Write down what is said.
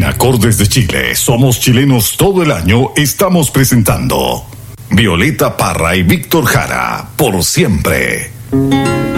Acordes de Chile, somos chilenos todo el año, estamos presentando Violeta Parra y Víctor Jara, por siempre.